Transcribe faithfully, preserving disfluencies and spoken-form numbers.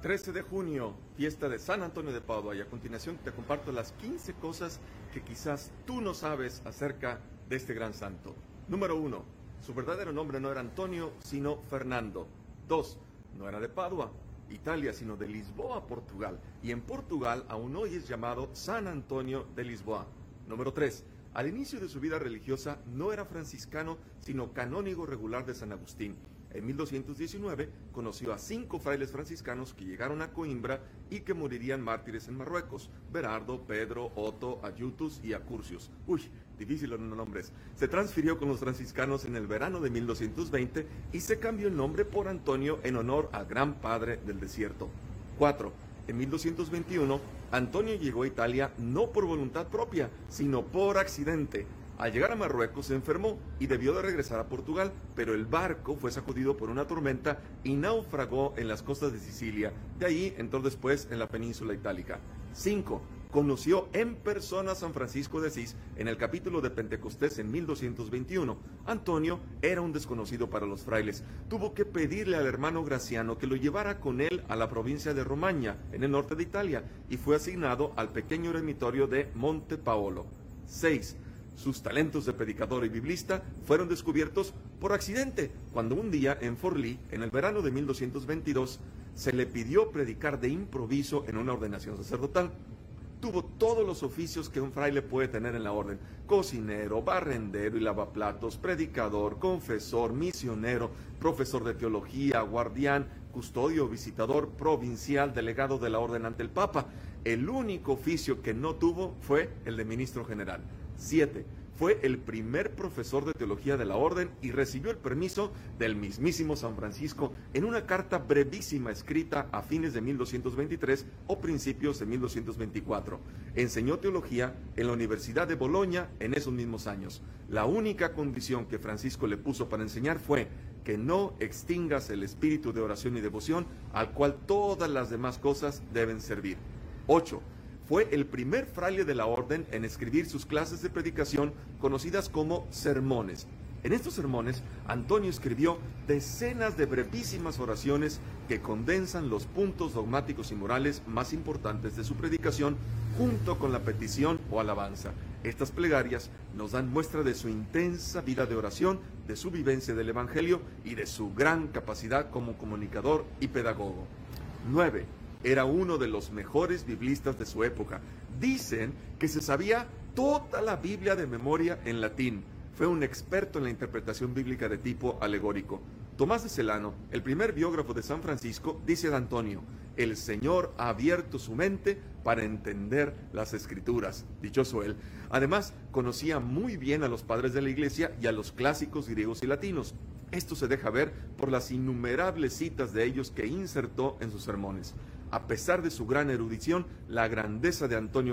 trece de junio, fiesta de San Antonio de Padua, y a continuación te comparto las quince cosas que quizás tú no sabes acerca de este gran santo. Número uno, su verdadero nombre no era Antonio, sino Fernando. Dos, no era de Padua, Italia, sino de Lisboa, Portugal, y en Portugal aún hoy es llamado San Antonio de Lisboa. Número tres, al inicio de su vida religiosa no era franciscano, sino canónigo regular de San Agustín. En mil doscientos diecinueve conoció a cinco frailes franciscanos que llegaron a Coimbra y que morirían mártires en Marruecos: Berardo, Pedro, Otto, Ayutus y Acursius. Uy, difícil los nombres. Se transfirió con los franciscanos en el verano de mil doscientos veinte y se cambió el nombre por Antonio en honor al gran padre del desierto. cuatro. En mil doscientos veintiuno, Antonio llegó a Italia no por voluntad propia, sino por accidente. Al llegar a Marruecos se enfermó y debió de regresar a Portugal, pero el barco fue sacudido por una tormenta y naufragó en las costas de Sicilia. De ahí entró después en la península itálica. cinco. Conoció en persona a San Francisco de Asís en el capítulo de Pentecostés en mil doscientos veintiuno. Antonio era un desconocido para los frailes. Tuvo que pedirle al hermano Graciano que lo llevara con él a la provincia de Romagna, en el norte de Italia, y fue asignado al pequeño eremitorio de Monte Paolo. seis. Sus talentos de predicador y biblista fueron descubiertos por accidente, cuando un día en Forlì, en el verano de mil doscientos veintidós, se le pidió predicar de improviso en una ordenación sacerdotal. Tuvo todos los oficios que un fraile puede tener en la orden: cocinero, barrendero y lavaplatos, predicador, confesor, misionero, profesor de teología, guardián, custodio, visitador, provincial, delegado de la orden ante el Papa. El único oficio que no tuvo fue el de ministro general. siete. Fue el primer profesor de teología de la orden y recibió el permiso del mismísimo San Francisco en una carta brevísima escrita a fines de mil doscientos veintitrés o principios de mil doscientos veinticuatro. Enseñó teología en la Universidad de Bolonia en esos mismos años. La única condición que Francisco le puso para enseñar fue que no extingas el espíritu de oración y devoción, al cual todas las demás cosas deben servir. ocho. Fue el primer fraile de la orden en escribir sus clases de predicación, conocidas como sermones. En estos sermones, Antonio escribió decenas de brevísimas oraciones que condensan los puntos dogmáticos y morales más importantes de su predicación, junto con la petición o alabanza. Estas plegarias nos dan muestra de su intensa vida de oración, de su vivencia del Evangelio y de su gran capacidad como comunicador y pedagogo. nueve. Era uno de los mejores biblistas de su época. Dicen que se sabía toda la Biblia de memoria en latín. Fue un experto en la interpretación bíblica de tipo alegórico. Tomás de Celano, el primer biógrafo de San Francisco, dice de Antonio: el Señor ha abierto su mente para entender las Escrituras. Dichoso él. Además, conocía muy bien a los padres de la Iglesia y a los clásicos griegos y latinos. Esto se deja ver por las innumerables citas de ellos que insertó en sus sermones. A pesar de su gran erudición, la grandeza de Antonio